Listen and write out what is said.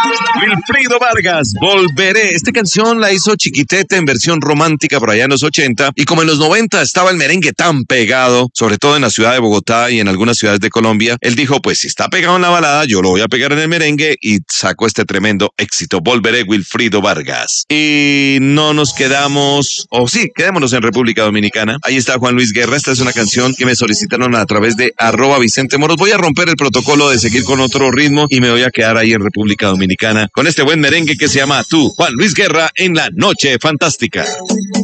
Wilfrido Vargas, Volveré. Esta canción la hizo Chiquitete en versión romántica por allá en los 80, y como en los 90 estaba el merengue tan pegado, sobre todo en la ciudad de Bogotá y en algunas ciudades de Colombia, él dijo, pues si está pegado en la balada, yo lo voy a pegar en el merengue, y sacó este tremendo éxito, Volveré, Wilfrido Vargas. Y no nos quedamos, o sí, quedémonos en República Dominicana. Ahí está Juan Luis Guerra. Esta es una canción que me solicitaron a través de @VicenteMoros. Voy a romper el protocolo de seguir con otro ritmo y me voy a quedar ahí en República Dominicana con este buen merengue que se llama Tú, Juan Luis Guerra en La Noche Fantástica.